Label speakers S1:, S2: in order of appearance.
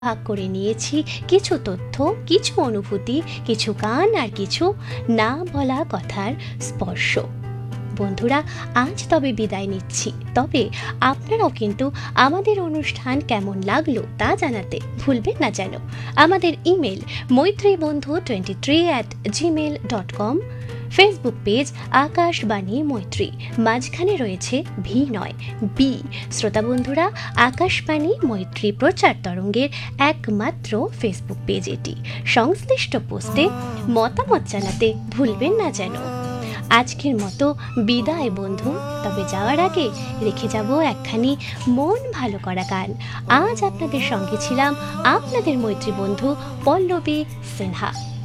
S1: ভাগ করে নিয়েছি কিছু তথ্য, কিছু অনুভূতি, কিছু গান আর কিছু না বলা কথার স্পর্শ। বন্ধুরা, আজ তবে বিদায় নিচ্ছি। তবে আপনারাও কিন্তু আমাদের অনুষ্ঠান কেমন লাগলো তা জানাতে ভুলবেন না যেন। আমাদের ইমেল মৈত্রীবন্ধু23@gmail.com, ফেসবুক পেজ আকাশবাণী মৈত্রী, মাঝখানে রয়েছে ভি নয় বি। শ্রোতা বন্ধুরা, আকাশবাণী মৈত্রী প্রচার তরঙ্গের একমাত্র ফেসবুক পেজ এটি। সংশ্লিষ্ট পোস্টে মতামত জানাতে ভুলবেন না যেন। আজকের মতো বিদায় বন্ধু, তবে যাওয়ার আগে রেখে যাব একখানি মন ভালো করা গান। আজ আপনাদের সঙ্গে ছিলাম আপনাদের মৈত্রী বন্ধু পল্লবী সিনহা।